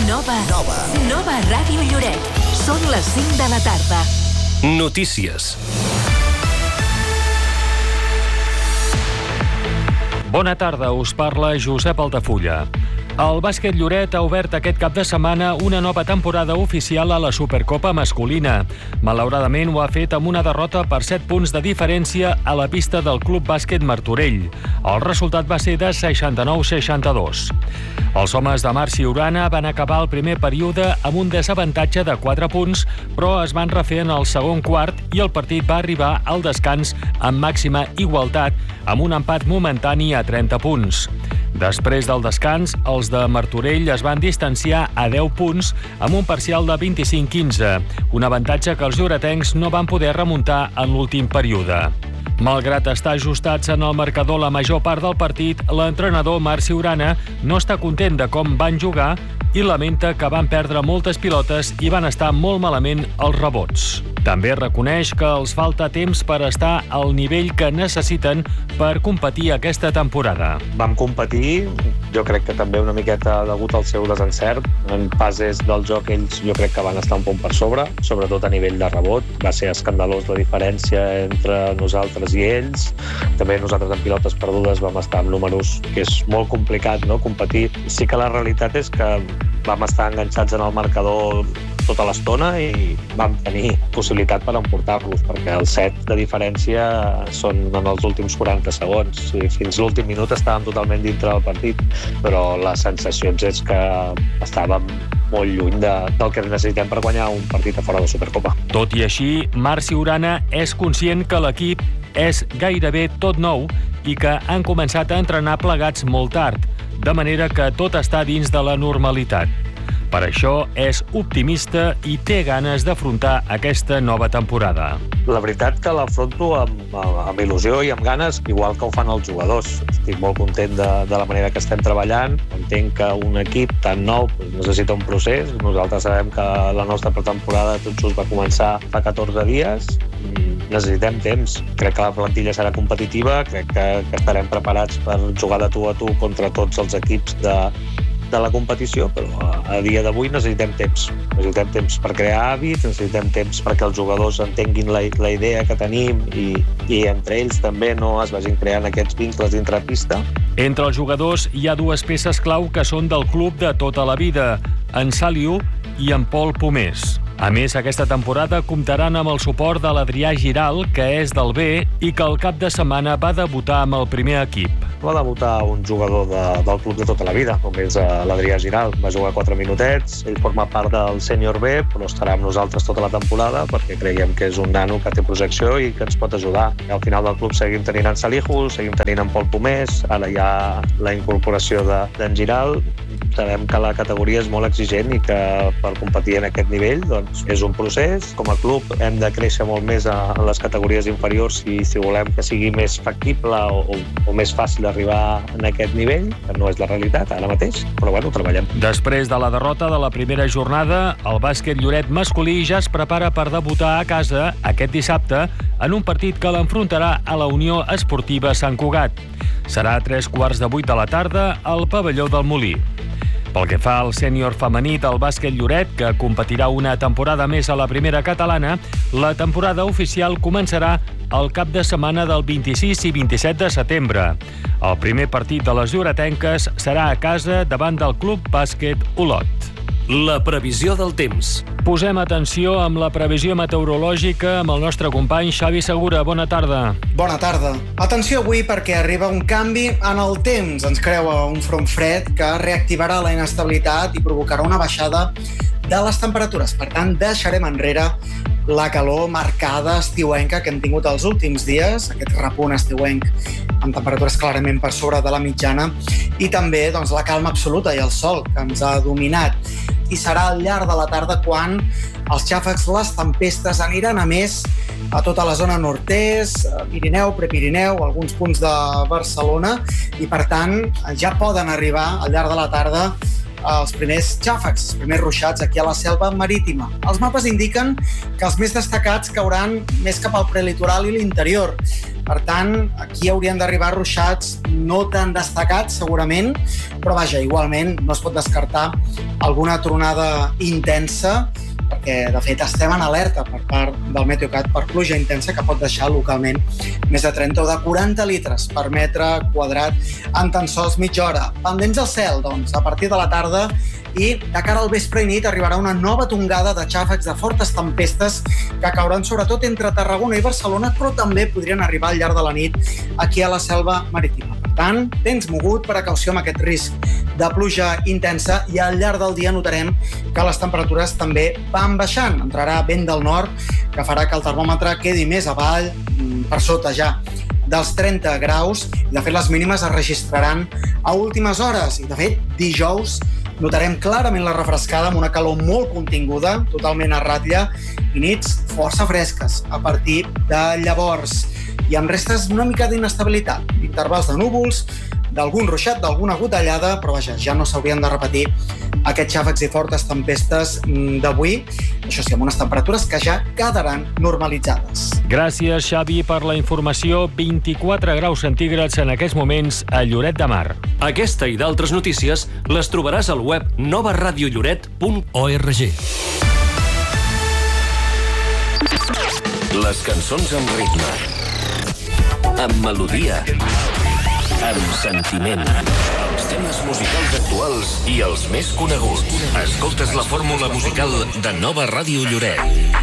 Nova Ràdio Lloret. Són les 5 de la tarda. Notícies. Bona tarda, us parla Josep Altafulla. El bàsquet Lloret ha obert aquest cap de setmana una nova temporada oficial a la Supercopa masculina. Malauradament ho ha fet amb una derrota per 7 punts de diferència a la pista del Club Bàsquet Martorell. El resultat va ser de 69-62. Els homes de Marci Urana van acabar el primer període amb un desavantatge de 4 punts, però es van refer en el segon quart i el partit va arribar al descans amb màxima igualtat, amb un empat momentani a 30 punts. Després del descans, els de Martorell es van distanciar a 10 punts amb un parcial de 25-15, un avantatge que els lloretencs no van poder remuntar en l'últim període. Malgrat estar ajustats en el marcador la major part del partit, l'entrenador Marci Urana no està content de com van jugar i lamenta que van perdre moltes pilotes i van estar molt malament els rebots. També reconeix que els falta temps per estar al nivell que necessiten per competir aquesta temporada. Vam competir, jo crec que també una miqueta degut al seu desencert. En fases del joc ells jo crec que van estar un punt per sobre, sobretot a nivell de rebot. Va ser escandalós la diferència entre nosaltres i ells. També nosaltres en pilotes perdudes vam estar amb números que és molt complicat, no?, competir. Sí que la realitat és que vam estar enganxats en el marcador tota l'estona i vam tenir possibilitat per emportar-los, perquè el set de diferència són en els últims 40 segons. Fins l'últim minut estàvem totalment dintre del partit, però les sensacions és que estàvem molt lluny del que necessitem per guanyar un partit a fora de Supercopa. Tot i així, Marci Urana és conscient que l'equip és gairebé tot nou i que han començat a entrenar plegats molt tard, de manera que tot està dins de la normalitat. Per això és optimista i té ganes d'afrontar aquesta nova temporada. La veritat que l'afronto amb il·lusió i amb ganes, igual que ho fan els jugadors. Estic molt content de la manera que estem treballant. Entenc que un equip tan nou necessita un procés. Nosaltres sabem que la nostra pretemporada tot just va començar fa 14 dies. Necessitem temps. Crec que la plantilla serà competitiva, crec que estarem preparats per jugar de tu a tu contra tots els equips de la competició, però a dia d'avui necessitem temps. Necessitem temps per crear hàbits, necessitem temps perquè els jugadors entenguin la idea que tenim i entre ells també no es vagin creant aquests vincles dintre pista. Entre els jugadors hi ha dues peces clau que són del club de tota la vida, en Saliu i en Pol Pomés. A més, aquesta temporada comptaran amb el suport de l'Adrià Giral, que és del B i que el cap de setmana va debutar amb el primer equip. Va debutar un jugador del club de tota la vida, com és l'Adrià Giral. Va jugar 4 minutets, ell forma part del sènior B, però estarà amb nosaltres tota la temporada perquè creiem que és un nano que té projecció i que ens pot ajudar. Al final del club seguim tenint en Salihu, seguim tenint en Pol Pomés, ara hi ha la incorporació d'en Giral. Sabem que la categoria és molt exigent i que per competir en aquest nivell doncs, és un procés. Com a club hem de créixer molt més en les categories inferiors si volem que sigui més factible o més fàcil arribar en aquest nivell, que no és la realitat ara mateix, però bueno, treballem. Després de la derrota de la primera jornada, el bàsquet Lloret masculí ja es prepara per debutar a casa aquest dissabte en un partit que l'enfrontarà a la Unió Esportiva Sant Cugat. Serà a 7:45 de la tarda al pavelló del Molí. Pel que fa al sènior femení del bàsquet Lloret, que competirà una temporada més a la primera catalana, la temporada oficial començarà el cap de setmana del 26 i 27 de setembre. El primer partit de les lloretenques serà a casa davant del Club Bàsquet Olot. La previsió del temps. Posem atenció amb la previsió meteorològica amb el nostre company Xavi Segura. Bona tarda. Bona tarda. Atenció avui perquè arriba un canvi en el temps. Ens creua un front fred que reactivarà la inestabilitat i provocarà una baixada de les temperatures. Per tant, deixarem enrere la calor marcada estiuenca que hem tingut els últims dies, aquest repunt estiuenc amb temperatures clarament per sobre de la mitjana, i també doncs, la calma absoluta i el sol que ens ha dominat. I serà al llarg de la tarda quan els xàfecs, les tempestes aniran a més a tota la zona nord-est, Pirineu, Prepirineu, alguns punts de Barcelona, i per tant ja poden arribar al llarg de la tarda els primers xàfecs, els primers ruixats aquí a la selva marítima. Els mapes indiquen que els més destacats cauran més cap al prelitoral i l'interior. Per tant, aquí haurien d'arribar ruixats no tan destacats, segurament, però vaja, igualment no es pot descartar alguna tronada intensa, perquè, de fet, estem en alerta per part del Meteocat per pluja intensa que pot deixar localment més de 30 o de 40 litres per metre quadrat en tan sols mitja hora. Pendents al cel, doncs, a partir de la tarda i de cara al vespre i nit arribarà una nova tongada de xàfecs de fortes tempestes que cauran sobretot entre Tarragona i Barcelona, però també podrien arribar al llarg de la nit aquí a la selva marítima. Per tant, temps mogut, precaució amb aquest risc de pluja intensa i al llarg del dia notarem que les temperatures també van baixant. Entrarà vent del nord que farà que el termòmetre quedi més avall, per sota ja dels 30 graus, i de fet les mínimes es registraran a últimes hores. I de fet, dijous notarem clarament la refrescada amb una calor molt continguda, totalment a ratlla, i nits força fresques a partir de llavors. I amb restes una mica d'inestabilitat, intervals de núvols, d'algun ruixat, d'alguna gotellada, però vaja, ja no s'haurien de repetir aquests xàfecs i fortes tempestes d'avui, això sí, amb unes temperatures que ja quedaran normalitzades. Gràcies, Xavi, per la informació. 24 graus centígrads en aquests moments a Lloret de Mar. Aquesta i d'altres notícies les trobaràs al web novaradiolloret.org. Les cançons amb ritme, amb melodia, amb sentiment. Els temes musicals actuals i els més coneguts. Escoltes la fórmula musical de Nova Ràdio Lloret.